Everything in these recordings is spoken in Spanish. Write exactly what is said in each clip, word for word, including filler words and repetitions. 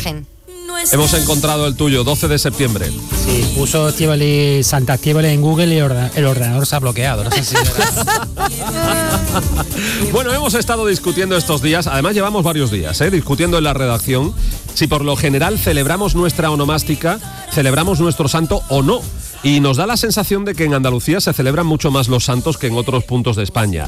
Virgen. Hemos encontrado el tuyo, doce de septiembre. Sí, puso Estíbaliz, Santa Estíbaliz en Google y orda, el ordenador se ha bloqueado. No sé si Bueno, hemos estado discutiendo estos días, además llevamos varios días, ¿eh? discutiendo en la redacción si por lo general celebramos nuestra onomástica, celebramos nuestro santo o no. Y nos da la sensación de que en Andalucía se celebran mucho más los santos que en otros puntos de España.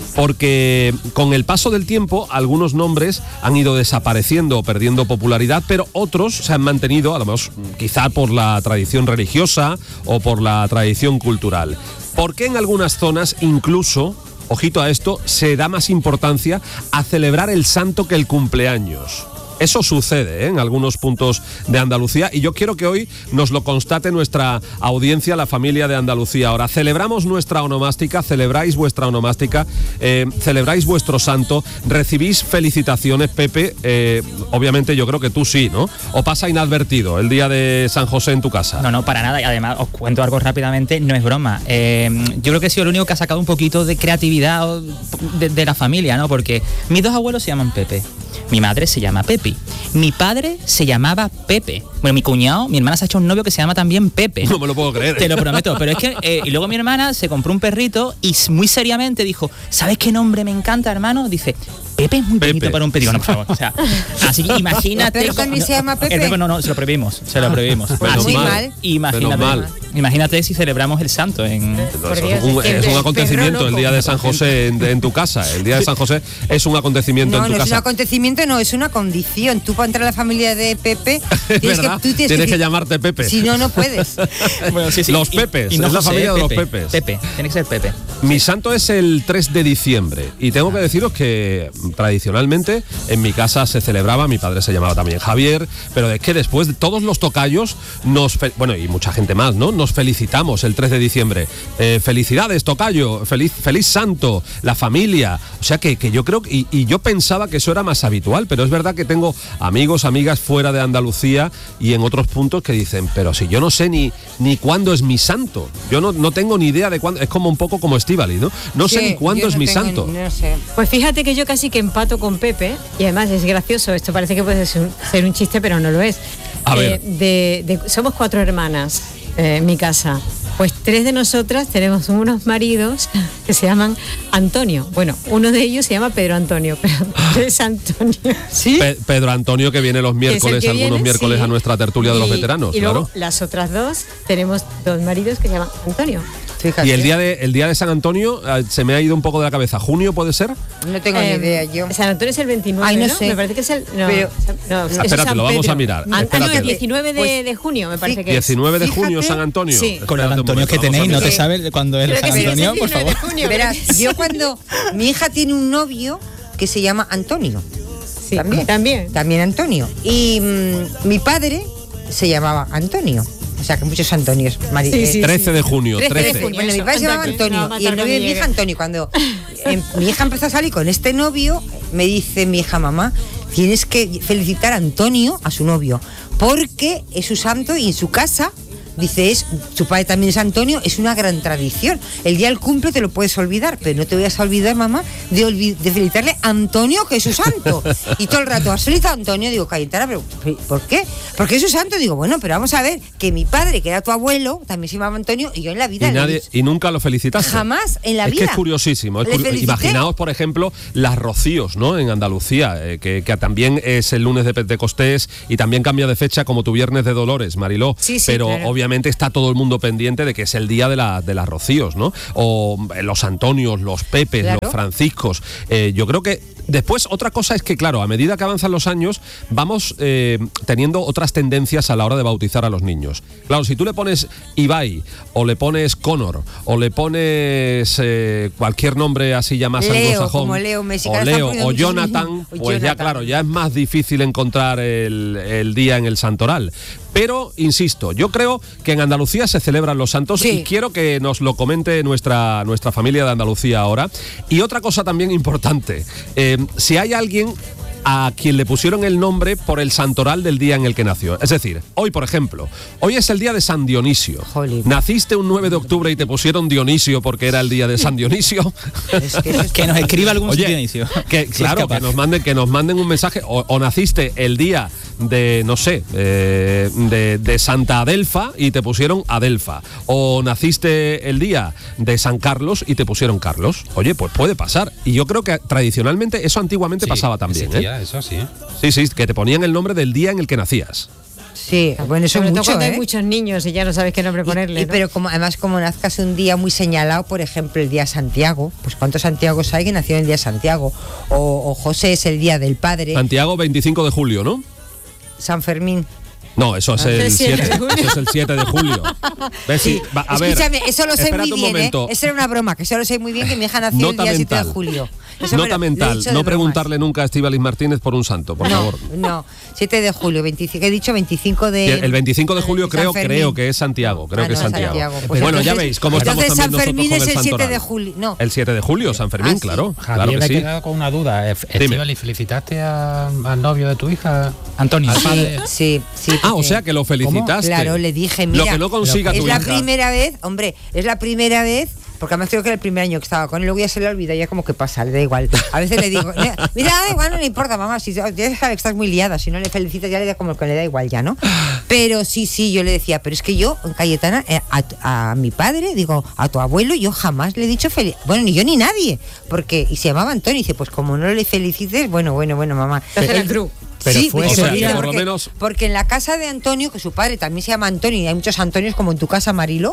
Porque con el paso del tiempo algunos nombres han ido desapareciendo o perdiendo popularidad, pero otros se han mantenido, además quizá por la tradición religiosa o por la tradición cultural. Porque en algunas zonas incluso, ojito a esto, se da más importancia a celebrar el santo que el cumpleaños. Eso sucede, ¿eh? en algunos puntos de Andalucía, y yo quiero que hoy nos lo constate nuestra audiencia, la familia de Andalucía. Ahora, celebramos nuestra onomástica, celebráis vuestra onomástica, eh, celebráis vuestro santo, recibís felicitaciones, Pepe, eh, obviamente yo creo que tú sí, ¿no? ¿O pasa inadvertido el día de San José en tu casa? No, no, para nada, y además os cuento algo rápidamente, no es broma. Eh, yo creo que he sido el único que ha sacado un poquito de creatividad de, de la familia, ¿no? Porque mis dos abuelos se llaman Pepe. Mi madre se llama Pepi. Mi padre se llamaba Pepe. Bueno, mi cuñado, mi hermana se ha hecho un novio que se llama también Pepe. No me lo puedo creer. Te lo prometo. Pero es que... Eh, y luego mi hermana se compró un perrito y muy seriamente dijo, ¿sabes qué nombre me encanta, hermano? Dice... Pepe es muy Pepe. bonito para un perrito, no, por favor. O sea, así que imagínate... ¿Pero también no, se llama Pepe? El Pepe no, no, se lo prohibimos, se lo prohibimos. Menos Así, mal. Imagínate, Menos mal. imagínate si celebramos el santo en... Es un, es un acontecimiento el día de San José en, en tu casa. El día de San José es un acontecimiento No, en tu no casa. es un acontecimiento, no, es una condición. Tú para entrar a la familia de Pepe, tienes, que, ¿verdad? tú tienes, Tienes que, que llamarte Pepe. Si no, no puedes. Bueno, sí, sí. Los Y- Pepes, y no es la José, familia de los Pepe, Pepes. Pepe, tiene que ser Pepe. Mi santo es el tres de diciembre y tengo que deciros que tradicionalmente en mi casa se celebraba, mi padre se llamaba también Javier, pero es que después de todos los tocayos nos, fe- bueno, y mucha gente más, ¿no? Nos felicitamos el tres de diciembre. Eh, felicidades, tocayo, feliz, feliz santo, la familia. O sea que, que yo creo, y, y yo pensaba que eso era más habitual, pero es verdad que tengo amigos, amigas fuera de Andalucía y en otros puntos que dicen, pero si yo no sé ni, ni cuándo es mi santo, yo no, no tengo ni idea de cuándo, es como un poco como Estíbaliz, ¿no? No sé Sí, ni cuándo yo es no mi tengo- santo. No sé. Pues fíjate que yo casi que empato con Pepe, y además es gracioso, esto parece que puede ser un, ser un chiste, pero no lo es. A Eh, ver. de, de- somos cuatro hermanas eh, en mi casa. Pues tres de nosotras tenemos unos maridos que se llaman Antonio. Bueno, uno de ellos se llama Pedro Antonio, pero tres Antonio. ¿Sí? Pe- Pedro Antonio, que viene los miércoles, que algunos viene, miércoles sí. a nuestra tertulia de los Y- veteranos, y luego claro. las otras dos tenemos dos maridos que se llaman Antonio. Fíjate. Y el día de el día de San Antonio eh, se me ha ido un poco de la cabeza. ¿Junio puede ser? No tengo Eh, ni idea yo. San Antonio es el veintinueve, Ay, no ¿no? sé. Me parece que es el... No, Pero- no, eso es Espérate, San lo vamos Pedro. a mirar. Ah, no, Espérate. el diecinueve de, Pues, de junio me parece que es. diecinueve de Fíjate. junio, San Antonio. Sí. Con los Espérate un Antonios que momento, vamos tenéis, a ¿no te mirar. sabes cuándo es el Creo San que sí, es Antonio, el por diecinueve favor? de junio. Verás, yo cuando mi hija tiene un novio que se llama Antonio. Sí, También. también. También Antonio. Y mm, mi padre se llamaba Antonio. O sea que muchos Antonios. Mari- Sí, eh, sí. trece de junio, trece de trece. junio. Bueno, mi Eso, padre se llamaba anda, que me va a Antonio y el matar novio de cuando mi hija llegue. Antonio. Cuando eh, mi hija empezó a salir con este novio, me dice mi hija, mamá, tienes que felicitar a Antonio, a su novio, porque es su santo y en su casa, dice, es, su padre también es Antonio, es una gran tradición. El día del cumple te lo puedes olvidar, pero no te vayas a olvidar, mamá, de, olvi- de felicitarle a Antonio, que es su santo. Y todo el rato, ¿has felicitado a Antonio? Digo, Cayetana, pero ¿por qué? Porque es su santo. Digo, bueno, pero vamos a ver, que mi padre, que era tu abuelo, también se llamaba Antonio, y yo en la vida... Y, no nadie, he- y nunca lo felicitaste. Jamás en la es vida. que es curiosísimo. Es Le curi- felicité. Imaginaos, por ejemplo, las rocíos, ¿no? En Andalucía, eh, que, que también es el lunes de Pentecostés y también cambia de fecha como tu viernes de Dolores, Mariló. Sí, sí, Pero claro. obviamente está todo el mundo pendiente de que es el día de, la, de las rocíos, ¿no? O eh, los Antonios, los Pepes, Claro. los Franciscos. Eh, yo creo que después otra cosa es que, claro, a medida que avanzan los años, vamos eh, teniendo otras tendencias a la hora de bautizar a los niños. Claro, si tú le pones Ibai, o le pones Connor, o le pones eh, cualquier nombre así ya más Leo, anglosajón, como Leo Messi, que o ahora están Leo, poniendo o muchos Jonathan, niños. O pues ya Jonathan. claro, ya es más difícil encontrar el, el día en el santoral. Pero, insisto, yo creo que en Andalucía se celebran los santos Sí. y quiero que nos lo comente nuestra, nuestra familia de Andalucía ahora. Y otra cosa también importante, eh, si hay alguien a quien le pusieron el nombre por el santoral del día en el que nació. Es decir, hoy, por ejemplo, hoy es el día de San Dionisio. Jolín. ¿Naciste un nueve de octubre y te pusieron Dionisio porque era el día de San Dionisio? Es que eso es- Que nos escriba algún Oye, sitio inicio. que, Si es claro, capaz. que nos manden, que nos manden un mensaje. O, o naciste el día de, no sé, eh, de, de Santa Adelfa y te pusieron Adelfa. O naciste el día de San Carlos y te pusieron Carlos. Oye, pues puede pasar. Y yo creo que tradicionalmente eso antiguamente Sí, pasaba también. existía, ¿eh? Eso sí. Sí, sí, que te ponían el nombre del día en el que nacías. Sí, bueno, eso Sobre es todo mucho, cuando ¿eh? hay muchos niños y ya no sabes qué nombre Y- ponerle. y- ¿no? Pero como además como nazcas un día muy señalado, por ejemplo, el día Santiago, pues ¿cuántos Santiagos hay que nacieron el día Santiago? O, o José es el día del padre, Santiago, veinticinco de julio, ¿no? San Fermín. No, eso es Ah, el el siete siete. de julio. Eso es el siete de julio. ¿Ves? Sí, va, a ver, Escúchame, eso lo sé espérate muy un bien, momento. ¿eh? Eso era una broma, que eso lo sé muy bien, que mi hija nació Nota el día siete de mental. julio. Eso me lo- Nota lo he mental, dicho de no bromas. preguntarle nunca a Estíbaliz Martínez por un santo, por no, favor. No, siete de julio, veinticinco, he dicho veinticinco de... El veinticinco de julio San creo, Fermín. creo que es Santiago, creo Ah, que es no, Santiago. Pues bueno, ya entonces- veis cómo estamos entonces también San Fermín nosotros es con el el siete de santoral. julio. No. El siete de julio, San Fermín, Ah, sí. claro, Javier, claro que me he sí. quedado con una duda. Estíbaliz, ¿felicitaste a- al novio de tu hija? Antonio. Al padre. Sí, sí. Ah, o porque- sea que lo felicitaste. Claro, le dije, Lo mira, que no consiga es tu la hija. primera vez, hombre, es la primera vez, porque además creo que era el primer año que estaba con él, luego ya se le olvida, ya como que pasa, le da igual. A veces le digo, mira, mira, da igual, no le importa, mamá, si ya déjale que estás muy liada, si no le felicitas ya le da como que le da igual ya, ¿no? Pero sí, sí, yo le decía, pero es que yo, Cayetana, eh, a, tu- a mi padre, digo, a tu abuelo, yo jamás le he dicho feliz, bueno, ni yo ni nadie, porque, y se llamaba Antonio, y dice, pues como no le felicites, bueno, bueno, bueno, mamá. Te hace la Él- cruz. Pero sí, fue porque, ese día. porque- por lo menos- porque en la casa de Antonio, que su padre también se llama Antonio, y hay muchos Antonios como en tu casa, Marilo,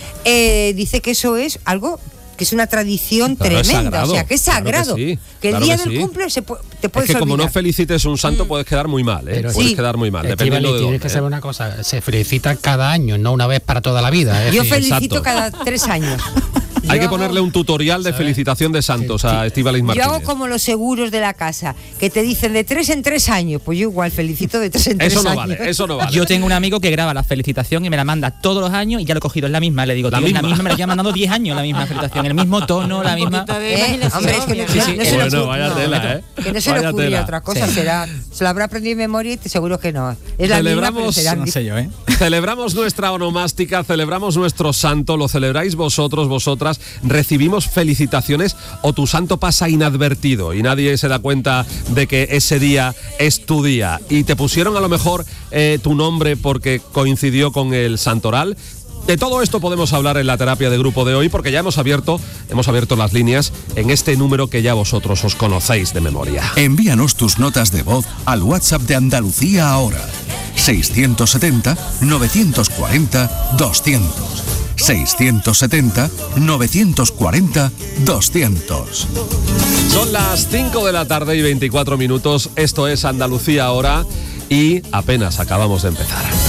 eh, dice que eso es algo que es una tradición Claro, es tremenda, sagrado, o sea, que es claro que sagrado, sí, que el claro día que del sí. cumple se pu- te Es puedes que como no olvidar. felicites un santo puedes quedar muy mal, ¿eh? Pero puedes sí. quedar muy mal, Estíbaliz, dependiendo de tienes dónde. que ¿eh? saber una cosa. Se felicitan cada año, no una vez para toda la vida. Es Yo decir, felicito exacto. cada tres años. Hay Yo que hago- ponerle un tutorial de felicitación de santos a Estíbaliz Yo Martínez. hago como los seguros de la casa, que te dicen de tres en tres años, pues yo igual felicito de tres en tres Eso no años. vale, eso no vale. Yo tengo un amigo que graba la felicitación y me la manda todos los años y ya lo he cogido, es la misma. Le digo, La tío, es la misma. misma, me la lleva mandando diez años la misma felicitación, el mismo tono, la misma. poquito de Eh, imaginación, hombre, es que no, obviamente. Sí, no sí. se le Bueno, ocurre- vaya no, tela, ¿eh? que no se le Vaya ocurría tela. otra cosa, Sí. será, se lo habrá aprendido de memoria y te seguro que no. Es la misma, pero Celebramos- serán No sé yo, ¿eh? Celebramos nuestra onomástica, celebramos nuestro santo, lo celebráis vosotros, vosotras, recibimos felicitaciones o tu santo pasa inadvertido y nadie se da cuenta de que ese día es tu día y te pusieron a lo mejor eh, tu nombre porque coincidió con el santoral. De todo esto podemos hablar en la terapia de grupo de hoy porque ya hemos abierto, hemos abierto las líneas en este número que ya vosotros os conocéis de memoria. Envíanos tus notas de voz al WhatsApp de Andalucía ahora. seiscientos setenta, novecientos cuarenta, doscientos. seiscientos setenta, novecientos cuarenta, doscientos. Son las cinco de la tarde y veinticuatro minutos. Esto es Andalucía ahora y apenas acabamos de empezar.